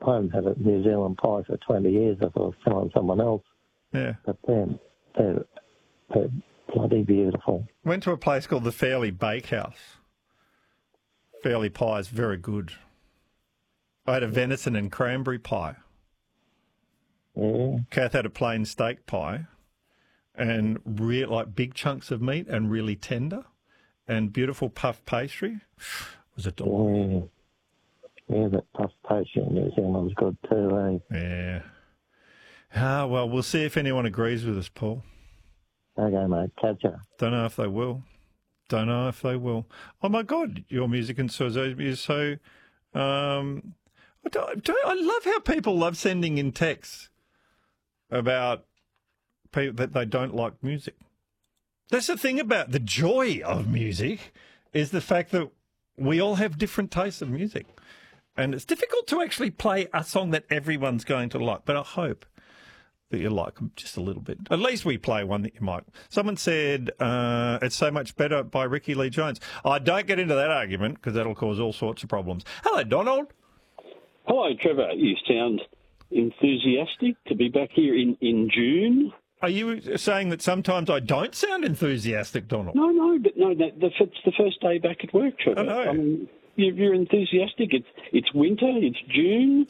I haven't had a New Zealand pie for 20 years. I thought I was telling someone else. Yeah. But they're bloody beautiful. Went to a place called the Fairley Bakehouse. Fairley pie is very good. I had a venison and cranberry pie. Yeah. Kath had a plain steak pie and like big chunks of meat and really tender and beautiful puff pastry. It was a delight. Yeah, that puff pastry in New Zealand was good too, eh? Yeah. Ah, well, we'll see if anyone agrees with us, Paul. Okay, mate. Catch ya. Don't know if they will. Don't know if they will. Oh, my God, your music and so is so... I love how people love sending in texts about people that they don't like music. That's the thing about the joy of music, is the fact that we all have different tastes of music. And it's difficult to actually play a song that everyone's going to like, but I hope that you like them just a little bit. At least we play one that you might. Someone said, It's So Much Better by Ricky Lee Jones. I don't get into that argument because that'll cause all sorts of problems. Hello, Donald. Hello, Trevor. You sound enthusiastic to be back here in June. Are you saying that sometimes I don't sound enthusiastic, Donald? No, it's the first day back at work, Trevor. I know. You're enthusiastic. It's winter. It's June.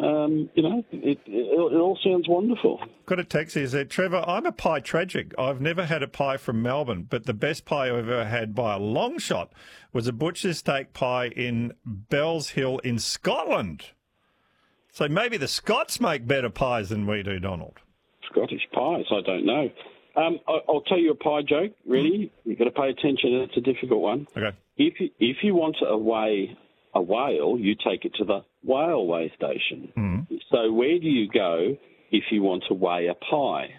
It all sounds wonderful. Got a text here that said, Trevor, I'm a pie tragic. I've never had a pie from Melbourne, but the best pie I've ever had by a long shot was a butcher's steak pie in Bells Hill in Scotland. So maybe the Scots make better pies than we do, Donald. Scottish pies, I don't know. I'll tell you a pie joke, really. You've got to pay attention. It's a difficult one. Okay. If you want to weigh a whale, you take it to the whale weigh station. Mm-hmm. So where do you go if you want to weigh a pie?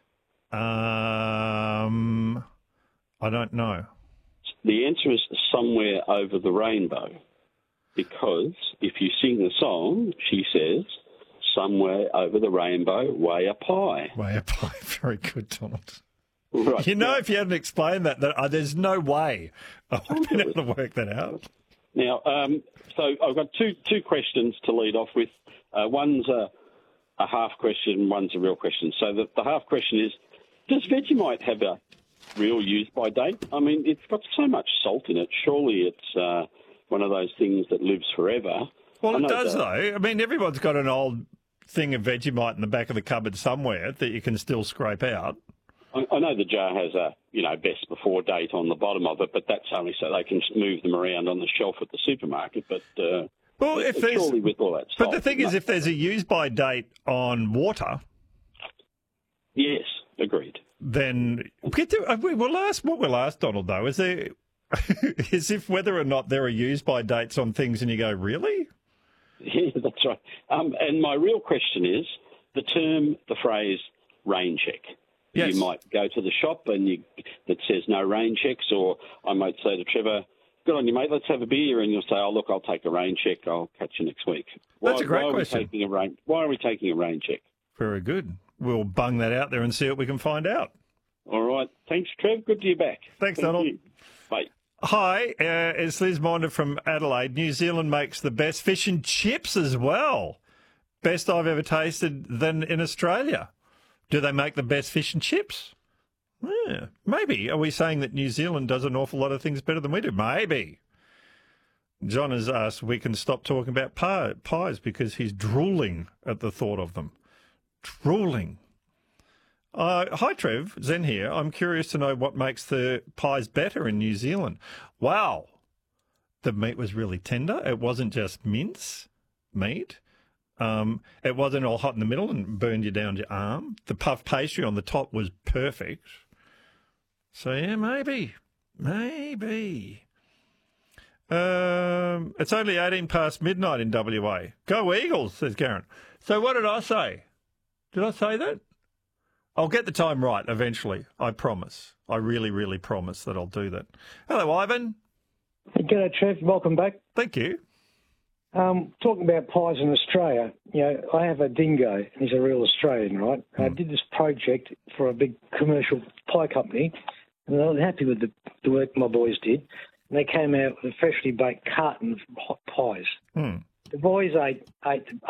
I don't know. The answer is somewhere over the rainbow. Because if you sing the song, she says, somewhere over the rainbow, weigh a pie. Weigh a pie. Very good, Donald. Right. You know, if you hadn't explained that there's no way I would have been able to work that out. Now, so I've got two questions to lead off with. One's a half question, one's a real question. So the half question is, does Vegemite have a real use-by date? I mean, it's got so much salt in it. Surely it's one of those things that lives forever. Well, it does, though. I mean, everyone's got an old thing of Vegemite in the back of the cupboard somewhere that you can still scrape out. I know the jar has a, best before date on the bottom of it, but that's only so they can move them around on the shelf at the supermarket. But well, if there's, surely with all that but salt, the thing is, if there's a use-by date on water, yes, agreed. Then we'll ask Donald though. Is there is if whether or not there are use-by dates on things, and you go, really? Yeah, that's right. And my real question is the phrase rain check. Yes. You might go to the shop and that says no rain checks, or I might say to Trevor, good on you, mate, let's have a beer, and you'll say, oh, look, I'll take a rain check, I'll catch you next week. That's a great question. Why are we taking a rain check? Very good. We'll bung that out there and see what we can find out. All right. Thanks, Trev. Good to be back. Thanks, Donald. You. Bye. Hi, it's Liz Monder from Adelaide. New Zealand makes the best fish and chips as well. Best I've ever tasted than in Australia. Do they make the best fish and chips? Yeah, maybe. Are we saying that New Zealand does an awful lot of things better than we do? Maybe. John has asked we can stop talking about pies because he's drooling at the thought of them. Drooling. Hi, Trev. Zen here. I'm curious to know what makes the pies better in New Zealand. Wow. The meat was really tender. It wasn't just mince meat. It wasn't all hot in the middle and burned you down your arm. The puff pastry on the top was perfect. So, yeah, maybe. It's only 18 past midnight in WA. Go Eagles, says Karen. So what did I say? Did I say that? I'll get the time right eventually, I promise. I really, really promise that I'll do that. Hello, Ivan. G'day, Trev. Welcome back. Thank you. Talking about pies in Australia, I have a dingo, and he's a real Australian, right? I did this project for a big commercial pie company, and I was happy with the work my boys did. And they came out with a freshly baked carton of hot pies. The boys ate